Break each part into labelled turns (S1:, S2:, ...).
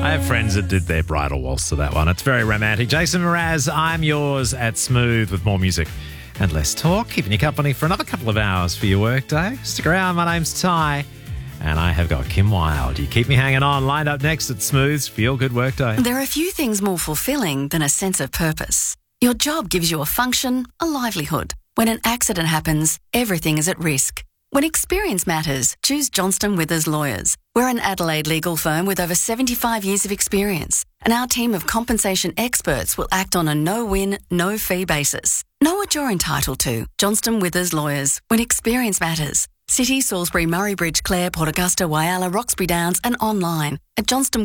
S1: I have friends that did their bridal waltz to that one. It's very romantic. Jason Mraz, I'm yours at Smooth with more music and less talk, keeping you company for another couple of hours for your workday. Stick around. My name's Ty, and I have got Kim Wilde. You keep me hanging on. Lined up next at Smooth's Feel Good Workday.
S2: There are few things more fulfilling than a sense of purpose. Your job gives you a function, a livelihood. When an accident happens, everything is at risk. When experience matters, choose Johnston Withers Lawyers. We're an Adelaide legal firm with over 75 years of experience, and our team of compensation experts will act on a no-win, no-fee basis. Know what you're entitled to. Johnston Withers Lawyers. When experience matters. City, Salisbury, Murray Bridge, Clare, Port Augusta, Whyalla, Roxby Downs, and online at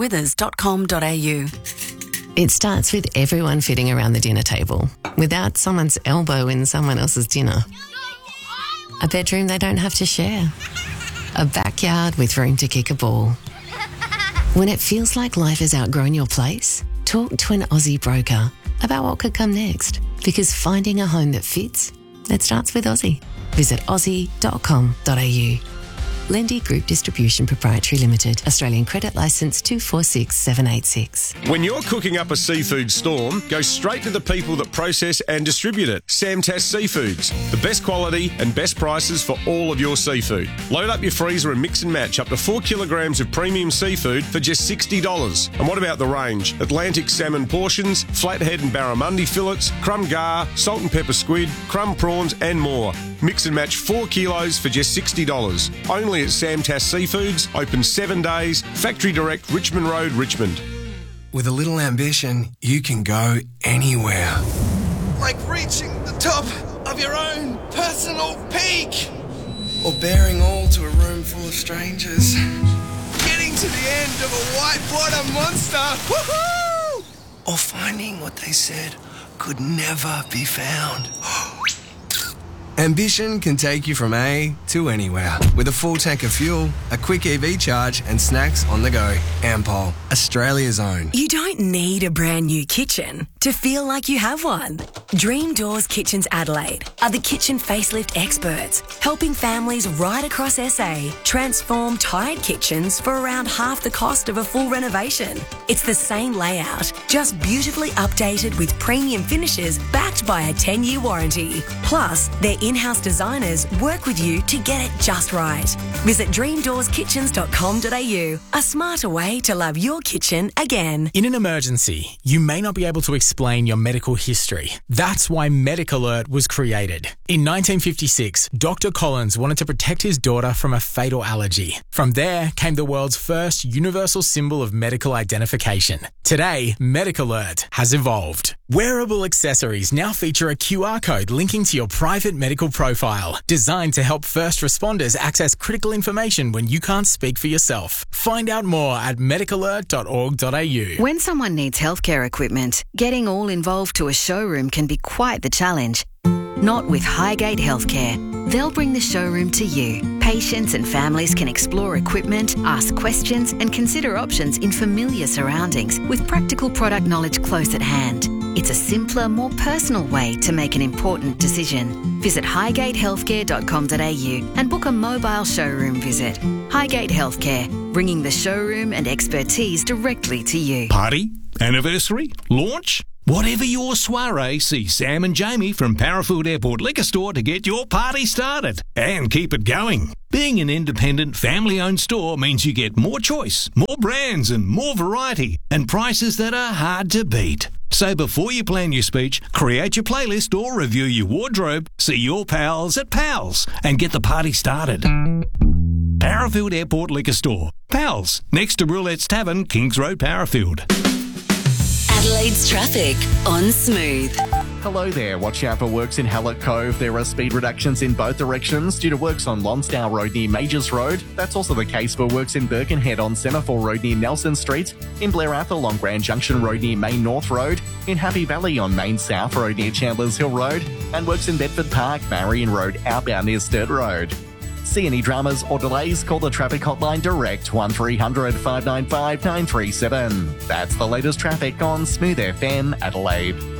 S2: johnstonwithers.com.au.
S3: It starts with everyone fitting around the dinner table without someone's elbow in someone else's dinner. A bedroom they don't have to share. A backyard with room to kick a ball. When it feels like life has outgrown your place, talk to an Aussie broker about what could come next. Because finding a home that fits, it starts with Aussie. Visit aussie.com.au. Lendy Group Distribution Proprietary Limited. Australian Credit Licence 246786.
S4: When you're cooking up a seafood storm, go straight to the people that process and distribute it. Samtas Seafoods. The best quality and best prices for all of your seafood. Load up your freezer and mix and match up to 4 kilograms of premium seafood for just $60. And what about the range? Atlantic salmon portions, flathead and barramundi fillets, crumb gar, salt and pepper squid, crumb prawns and more. Mix and match 4 kilos for just $60. Only at Samtas Seafoods, open 7 days, Factory Direct, Richmond Road, Richmond.
S5: With a little ambition, you can go anywhere.
S6: Like reaching the top of your own personal peak.
S5: Or bearing all to a room full of strangers.
S6: Getting to the end of a whitewater monster. Woohoo!
S5: Or finding what they said could never be found. Ambition can take you from A to anywhere. With a full tank of fuel, a quick EV charge, and snacks on the go. Ampol, Australia's own.
S7: You don't need a brand new kitchen to feel like you have one. Dream Doors Kitchens Adelaide are the kitchen facelift experts, helping families right across SA transform tired kitchens for around half the cost of a full renovation. It's the same layout, just beautifully updated with premium finishes backed by a 10-year warranty. Plus, their in-house designers work with you to get it just right. Visit dreamdoorskitchens.com.au, a smarter way to love your kitchen again.
S8: In an emergency, you may not be able to explain your medical history. That's why Medic Alert was created. In 1956, Dr. Collins wanted to protect his daughter from a fatal allergy. From there came the world's first universal symbol of medical identification. Today, Medic Alert has evolved. Wearable accessories now feature a QR code linking to your private medical profile, designed to help first responders access critical information when you can't speak for yourself. Find out more at medicalert.org.au.
S2: When someone needs healthcare equipment, getting all involved to a showroom can be quite the challenge. Not with Highgate Healthcare. They'll bring the showroom to you. Patients and families can explore equipment, ask questions, and consider options in familiar surroundings with practical product knowledge close at hand. It's a simpler, more personal way to make an important decision. Visit highgatehealthcare.com.au and book a mobile showroom visit. Highgate Healthcare, bringing the showroom and expertise directly to you.
S9: Party? Anniversary? Launch? Whatever your soiree, see Sam and Jamie from Parafield Airport Liquor Store to get your party started and keep it going. Being an independent, family-owned store means you get more choice, more brands and more variety, and prices that are hard to beat. So before you plan your speech, create your playlist or review your wardrobe, see your pals at Pals, and get the party started. Parafield Airport Liquor Store. Pals, next to Roulette's Tavern, Kings Road, Parafield.
S2: Adelaide's traffic on Smooth.
S10: Hello there. Watch out for works in Hallett Cove. There are speed reductions in both directions due to works on Lonsdale Road near Majors Road. That's also the case for works in Birkenhead on Semaphore Road near Nelson Street, in Blair Athol on Grand Junction Road near Main North Road, in Happy Valley on Main South Road near Chandlers Hill Road, and works in Bedford Park, Marion Road outbound near Sturt Road. See any dramas or delays, call the traffic hotline direct 1300 595 937. That's the latest traffic on Smooth FM Adelaide.